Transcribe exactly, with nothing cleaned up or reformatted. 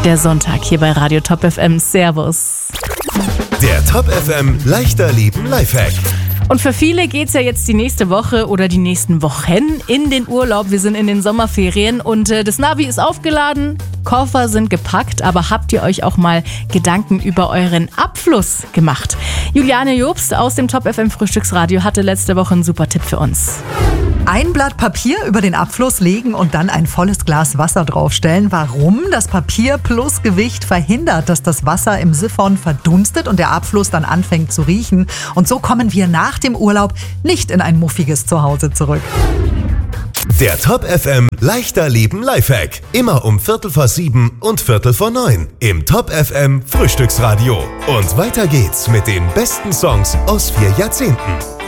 Der Sonntag hier bei Radio Top F M. Servus. Der Top F M Leichter Leben Lifehack. Und für viele geht's ja jetzt die nächste Woche oder die nächsten Wochen in den Urlaub. Wir sind in den Sommerferien und äh, das Navi ist aufgeladen, Koffer sind gepackt. Aber habt ihr euch auch mal Gedanken über euren Abfluss gemacht? Juliane Jobst aus dem Top F M Frühstücksradio hatte letzte Woche einen super Tipp für uns. Ein Blatt Papier über den Abfluss legen und dann ein volles Glas Wasser draufstellen. Warum? Das Papier plus Gewicht verhindert, dass das Wasser im Siphon verdunstet und der Abfluss dann anfängt zu riechen. Und so kommen wir nach dem Urlaub nicht in ein muffiges Zuhause zurück. Der Top F M Leichter Leben Lifehack. Immer um Viertel vor sieben und Viertel vor neun im Top F M Frühstücksradio. Und weiter geht's mit den besten Songs aus vier Jahrzehnten.